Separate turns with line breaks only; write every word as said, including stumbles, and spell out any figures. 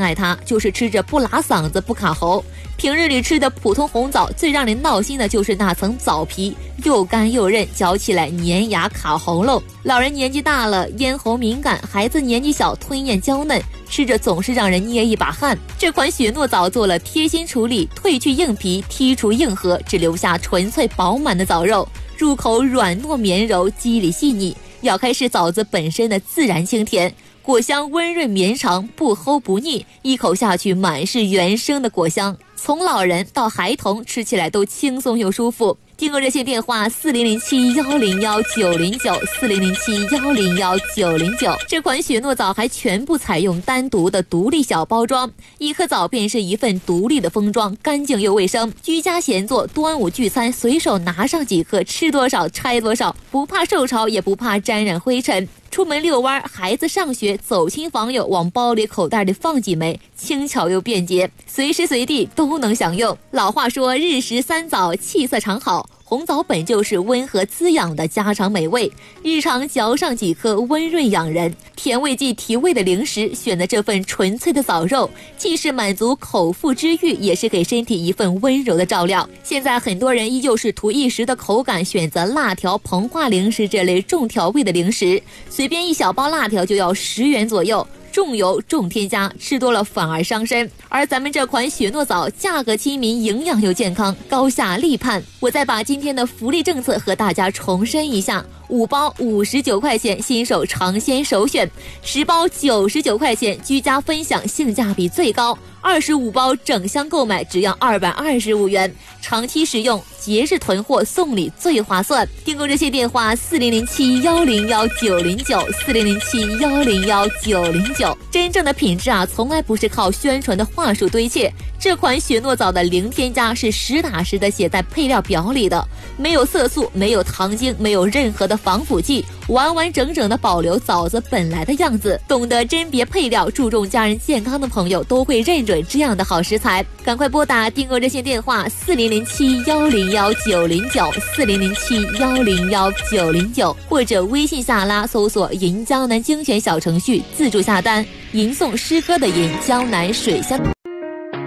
爱它，就是吃着不拉嗓子不卡喉。平日里吃的普通红枣，最让人闹心的就是那层枣皮，又干又韧，嚼起来粘牙卡喉咙。老人年纪大了，咽喉敏感，孩子年纪小，吞咽娇嫩，吃着总是让人捏一把汗。这款雪糯枣做了贴心处理，褪去硬皮，剔除硬核，只留下纯粹饱满的枣肉，入口软糯绵柔，肌理细腻，咬开是枣子本身的自然清甜，果香温润绵长，不齁不腻，一口下去满是原生的果香，从老人到孩童吃起来都轻松又舒服。订购热线电话四零零七幺零幺九零九四零零七幺零幺九零九。这款雪糯枣还全部采用单独的独立小包装，一颗枣便是一份独立的封装，干净又卫生。居家闲坐、端午聚餐，随手拿上几颗，吃多少拆多少，不怕受潮，也不怕沾染灰尘。出门遛弯，孩子上学，走亲访友，往包里口袋里放几枚，轻巧又便捷，随时随地都能享用。老话说日食三枣，气色常好，红枣本就是温和滋养的家常美味，日常嚼上几颗温润养人，甜味既提味的零食，选择这份纯粹的枣肉，既是满足口腹之欲，也是给身体一份温柔的照料。现在很多人依旧是图一时的口感，选择辣条、膨化零食这类重调味的零食，随便一小包辣条就要十元左右，重油重添加，吃多了反而伤身。而咱们这款雪糯枣价格亲民，营养又健康，高下立判。我再把今天的福利政策和大家重申一下：五包五十九块钱，新手尝鲜首选；十包九十九块钱，居家分享性价比最高；二十五包整箱购买只要二百二十五元，长期使用，节日囤货送礼最划算。订购热线电话四零零七幺零幺九零九四零零七幺零幺九零九。真正的品质啊，从来不是靠宣传的话术堆砌。这款雪糯枣的零添加是实打实的写在配料表里的，没有色素，没有糖精，没有任何的防腐剂，完完整整的保留枣子本来的样子。懂得甄别配料、注重家人健康的朋友都会认准这样的好食材。赶快拨打订购热线电话四零零七幺零幺九零九四零零七幺零幺九零九，或者微信下拉搜索银江南精选小程序自助下单，银送诗歌的银，江南水乡。